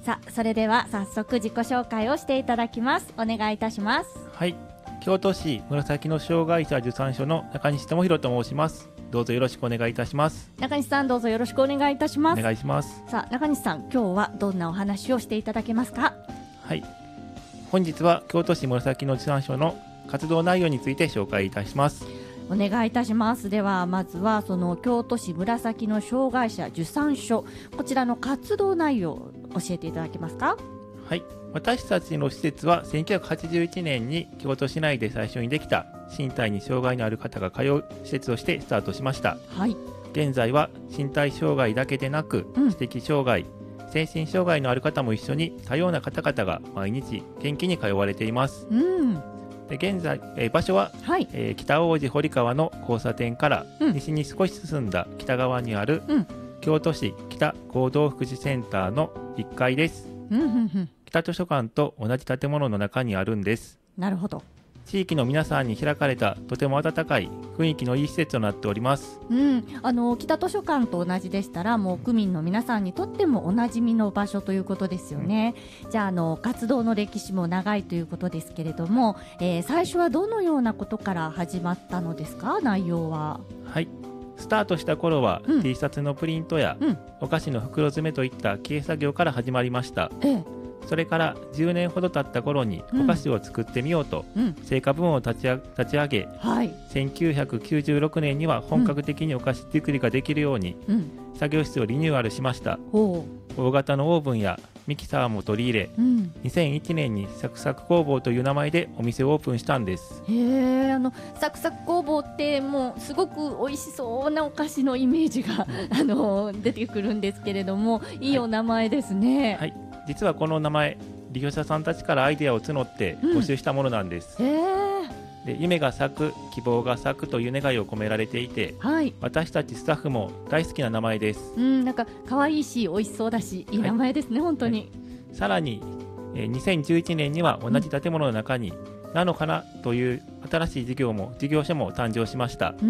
さあ、それでは早速自己紹介をしていただきます。お願いいたします。 はい、京都市紫の障害者受産所の中西智弘と申します。どうぞよろしくお願いいたします。 中西さん、どうぞよろしくお願いいたします。 お願いします。 さあ、中西さん、今日はどんなお話をしていただけますか？ はい、本日は京都市紫の受産所の活動内容について紹介いたします。 お願いいたします。ではまずはその京都市紫の障害者受産所、こちらの活動内容を教えていただけますか？ はい、私たちの施設は1981年に京都市内で最初にできた身体に障害のある方が通う施設としてスタートしました。 はい。 現在は身体障害だけでなく、知的障害、精神障害のある方も一緒に多様な方々が毎日元気に通われています。で現在、場所は、 はい。 北大路堀川の交差点から西に少し進んだ北側にある、京都市北合同福祉センターの1階です。北図書館と同じ建物の中にあるんです。 なるほど。 地域の皆さんに開かれたとても温かい雰囲気のいい施設となっております。 北図書館と同じでしたら、もう区民の皆さんにとってもおなじみの場所ということですよね。じゃあ、活動の歴史も長いということですけれども、最初はどのようなことから始まったのですか？内容は。 はい、スタートした頃は、T シャツのプリントや、お菓子の袋詰めといった軽作業から始まりました。それから10年ほど経った頃にお菓子を作ってみようと、成果部門を立ち上げ、1996年には本格的にお菓子作りができるように、作業室をリニューアルしました。大型のオーブンやミキサーも取り入れ、2001年にサクサク工房という名前でお店をオープンしたんです。 サクサク工房ってもうすごく美味しそうなお菓子のイメージが出てくるんですけれども、いいお名前ですね。 はい、実はこの名前、利用者さんたちからアイデアを募って募集したものなんです。で、夢が咲く、希望が咲くという願いを込められていて、私たちスタッフも大好きな名前です。 なんか可愛いし美味しそうだし、いい名前ですね、本当に。 さらに、2011年には同じ建物の中に、なのかなという新しい事業所も誕生しました。